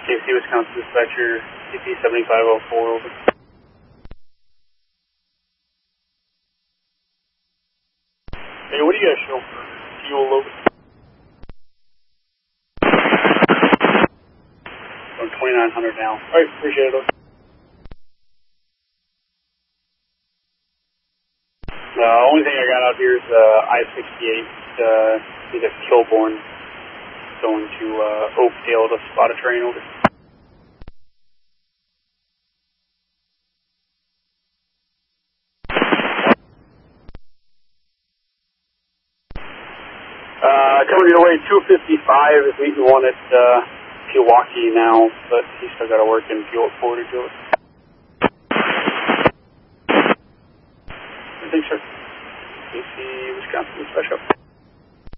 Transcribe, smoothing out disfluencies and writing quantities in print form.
KC, Wisconsin dispatcher, CP 7504, over. Hey, what do you guys show for fuel load? On 2900 now. Alright, appreciate it. The only thing I got out here is I-68, he's at Kilbourne, going to Oakdale to spot a train, over. Coming your way, 255 is meeting one at Pewaukee now, but he's still got to work in Forwarded to it. Thanks, sir. KC, Wisconsin, special.